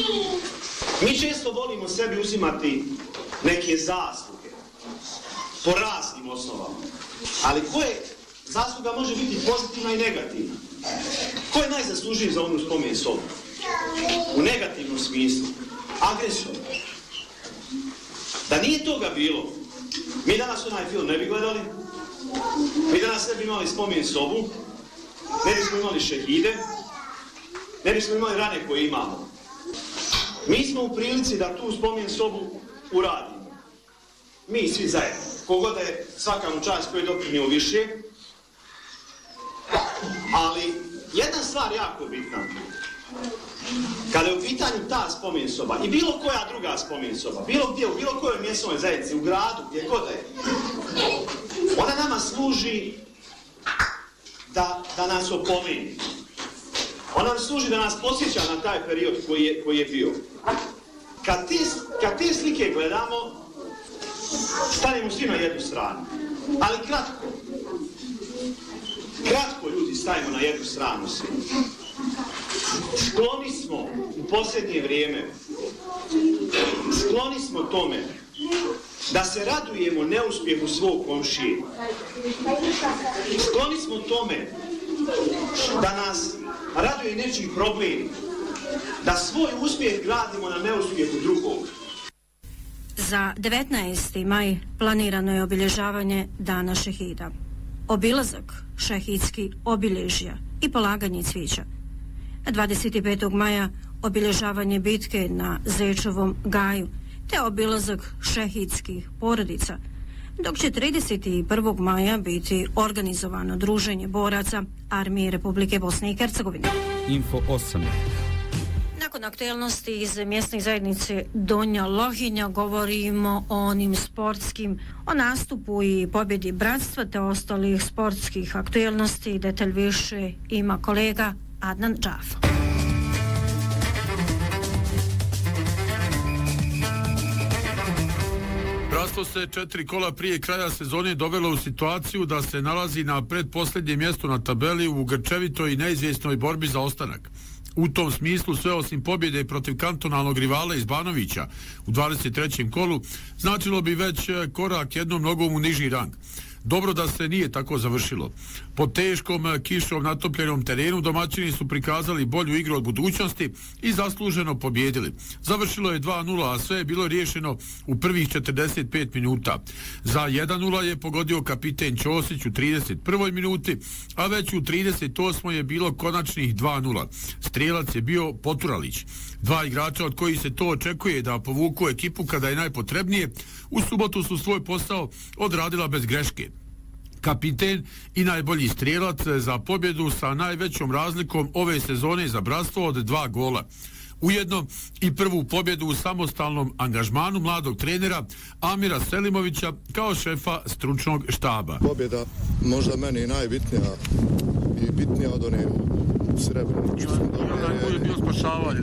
Mi često volimo sebi uzimati neke zasluge po raznim osnovama, ali koje zasluga može biti pozitivna i negativna? Ko je najzaslužniji za onu spomen sobu? U negativnom smislu. Agresor. Da nije toga bilo, mi danas onaj film ne bi gledali, mi danas ne bi imali spomen sobu, ne bismo imali šehide, ne bismo imali rane koje imamo. Mi smo u prilici da tu spomen sobu uradimo. Mi svi zajedno. Kogoda je svaka mu čast koji je doprinio više. Ali jedna stvar jako bitna. Kada je u pitanju ta spomen soba i bilo koja druga spomen soba, bilo gdje, u bilo kojoj mjesnoj zajednici, u gradu, gdje god je, ona nama služi da nas opomeni. Ona nam služi da nas posjeća na taj period koji je bio. Kad te slike gledamo, stanemo svi na jednu stranu. Ali kratko. Kratko, ljudi, stavimo na jednu stranu svi. Skloni smo u posljednje vrijeme, skloni smo tome da se radujemo neuspjehu svog komšije. Skloni smo tome da nas raduje nečiji problem, da svoj uspjeh gradimo na neuspjehu drugog. Za 19. maj planirano je obilježavanje Dana šehida, obilazak šehidskih obilježja i polaganje cvijeća. 25. maja obilježavanje bitke na Zečovom gaju te obilazak šehidskih porodica, dok će 31. maja biti organizovano druženje boraca Armije Republike Bosne i Hercegovine. Info 8. Nakon aktualnosti iz mjesne zajednice Donja Lohinja govorimo o onim sportskim, o nastupu i pobjedi bratstva te ostalih sportskih aktualnosti. Detalj više ima kolega Adnan Džafa. Bratstvo se 4 kola prije kraja sezone dovelo u situaciju da se nalazi na predposljednjem mjestu na tabeli u grčevitoj i neizvjesnoj borbi za ostanak. U tom smislu sve osim pobjede protiv kantonalnog rivala iz Banovića u 23. kolu značilo bi već korak jednom nogom u niži rang. Dobro da se nije tako završilo. Po teškom kišom natopljenom terenu domaćini su prikazali bolju igru od budućnosti i zasluženo pobjedili. Završilo je 2-0, a sve je bilo riješeno u prvih 45 minuta. Za 1-0 je pogodio kapiten Ćosić u 31. minuti, a već u 38. je bilo konačnih 2-0. Strijelac je bio Poturalić. Dva igrača od kojih se to očekuje da povuku ekipu kada je najpotrebnije, u subotu su svoj posao odradila bez greške. Kapiten i najbolji strijelac za pobjedu sa najvećom razlikom ove sezone za bratstvo od 2 gola. Ujedno i prvu pobjedu u samostalnom angažmanu mladog trenera Amira Selimovića kao šefa stručnog štaba. Pobjeda možda meni najbitnija i bitnija od one u Srebrenicu. Najbolje bio spašavanje.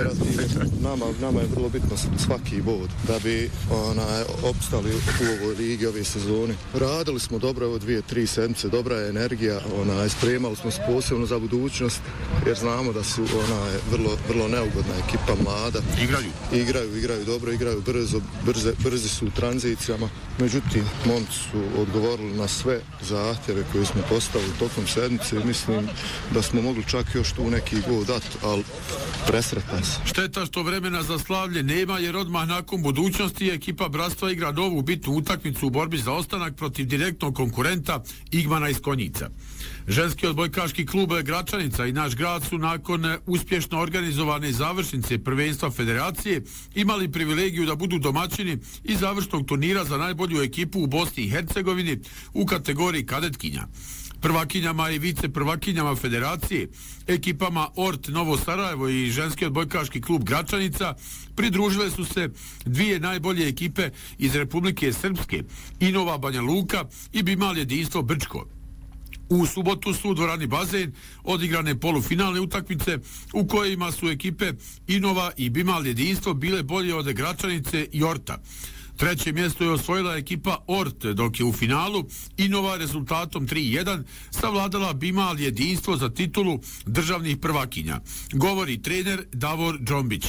Nama je vrlo bitno svaki bod da bi opstali u ovoj ligi ove sezone. Radili smo dobro ovo 2-3 sedmice, dobra je energija, spremali smo se posebno za budućnost jer znamo da su vrlo neugodna ekipa, mlada. Igraju dobro, igraju brzi su u tranzicijama. Međutim, momci su odgovorili na sve zahtjeve koje smo postavili tokom sedmice i mislim da smo mogli čak još tu neki gol dati, ali presretan sam. Šteta što vremena za slavlje nema jer odmah nakon budućnosti ekipa bratstva igra novu bitnu utakmicu u borbi za ostanak protiv direktnog konkurenta Igmana iz Konjica. Ženski odbojkaški klub Gračanica i naš grad su nakon uspješno organizovane završnice prvenstva federacije imali privilegiju da budu domaćini i završnog turnira za najbolju ekipu u Bosni i Hercegovini u kategoriji kadetkinja. Prvakinjama i vice prvakinjama federacije, ekipama Ort Novo Sarajevo i ženski odbojkaški klub Gračanica pridružile su se dvije najbolje ekipe iz Republike Srpske, Inova Banja Luka i Bimal Jedinstvo Brčko. U subotu su u dvorani Bazen odigrane polufinalne utakmice u kojima su ekipe Inova i Bimal Jedinstvo bile bolje od Gračanice i Orta. Treće mjesto je osvojila ekipa Ort, dok je u finalu Inova rezultatom 3-1 savladala Bimal Jedinstvo za titulu državnih prvakinja. Govori trener Davor Džombić.